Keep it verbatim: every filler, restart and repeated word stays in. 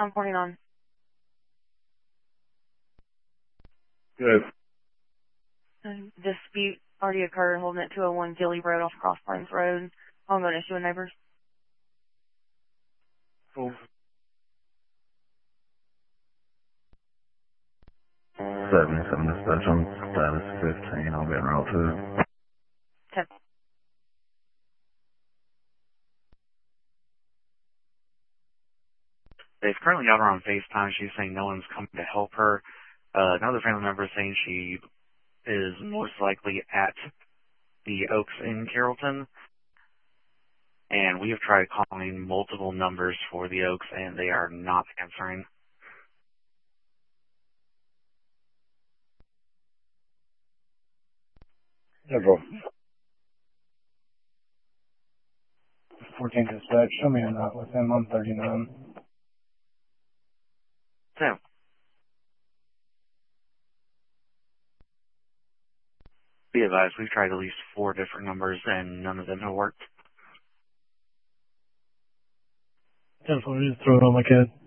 I'm forty on. Good. Dispute already occurred holding at two oh one Gilly Road off Cross Plains Road. Ongoing issue with neighbors. Cool. seventy-seven dispatch on status fifteen. I'll be en route to. ten. They've currently got her on FaceTime. She's saying no one's coming to help her. Uh, another family member is saying she is most likely at the Oaks in Carrollton. And we have tried calling multiple numbers for the Oaks, and they are not answering. Several. fourteen dispatch. Show me a not with him on thirty-nine. So, be advised, we've tried at least four different numbers, and none of them have worked. ten four, just throw it on my kid.